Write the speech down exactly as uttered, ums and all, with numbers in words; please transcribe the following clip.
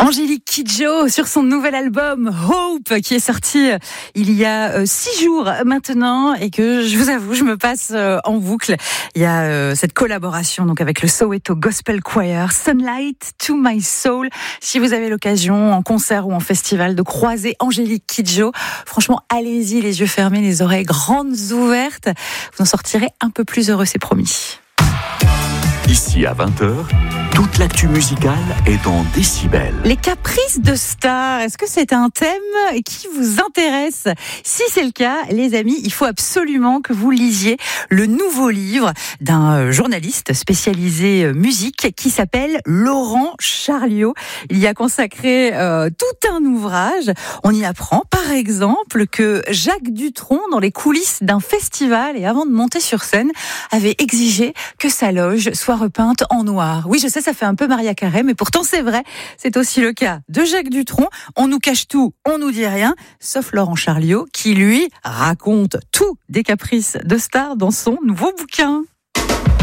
Angélique Kidjo sur son nouvel album Hope qui est sorti il y a euh, six jours maintenant et que je vous avoue je me passe euh, en boucle. Il y a euh, cette collaboration donc avec le Soweto Gospel Choir, Sunlight to My Soul. Si vous avez l'occasion en concert ou en festival de croiser Angélique Kidjo, franchement allez-y les yeux fermés, les oreilles grandes ouvertes. Vous en sortirez un peu plus heureux, c'est promis. Ici à vingt heures, toute l'actu musicale est dans Décibel. Les caprices de stars, est-ce que c'est un thème qui vous intéresse ? Si c'est le cas, les amis, il faut absolument que vous lisiez le nouveau livre d'un journaliste spécialisé musique qui s'appelle Laurent Charliot. Il y a consacré euh, tout un ouvrage. On y apprend par exemple que Jacques Dutronc, dans les coulisses d'un festival et avant de monter sur scène, avait exigé que sa loge soit repeinte en noir. Oui, je sais, ça fait un peu Maria Carey, mais pourtant c'est vrai. C'est aussi le cas de Jacques Dutronc. On nous cache tout, on nous dit rien, sauf Laurent Charliot qui, lui, raconte tout des caprices de stars dans son nouveau bouquin.